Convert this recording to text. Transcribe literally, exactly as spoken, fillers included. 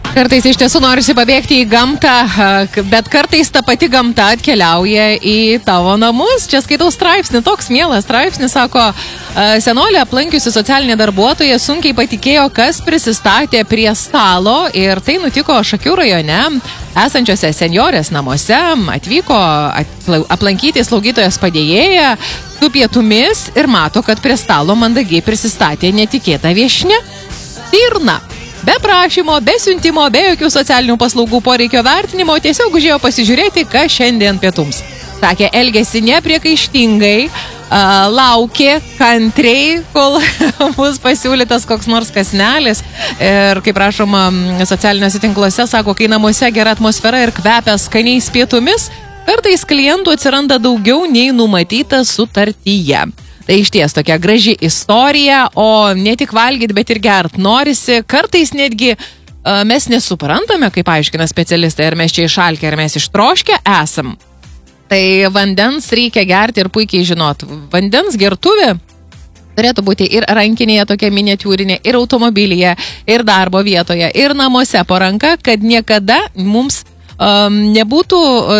Kartais iš tiesų norisi pabėgti į gamtą, bet kartais ta pati gamta atkeliauja į tavo namus. Čia skaitau straipsnį, toks mielas straipsnis, sako, senolė aplankiusi socialinė darbuotoja sunkiai patikėjo, kas prisistatė prie stalo, ir tai nutiko Šakių rajone esančiose senjorės namuose. Atvyko aplankyti slaugytojos padėjėją su pietumis ir mato, kad prie stalo mandagiai prisistatė netikėta viešnia. Stirna. Be prašymo, be siuntimo, be jokių socialinių paslaugų poreikio vertinimo, tiesiog užėjo pasižiūrėti, kas šiandien pietums. Sakė, elgėsi nepriekaištingai, uh, laukė kantriai, kol bus pasiūlytas koks nors kasnelis. Ir kaip rašoma socialiniuose tinkluose, sako, kai namuose gera atmosfera ir kvepia skaniais pietumis, kartais klientų atsiranda daugiau nei numatyta sutartyje. Tai išties tokia graži istorija, o ne tik valgyti, bet ir gert norisi. Kartais netgi uh, mes nesuprantame, kaip aiškina specialistai, ar mes čia išalkę, ar mes ištroškę esam. Tai vandens reikia gerti ir puikiai žinot. Vandens gertuvė turėtų būti ir rankinėje tokia miniatiūrinė, ir automobilyje, ir darbo vietoje, ir namuose po ranka, kad niekada mums um, nebūtų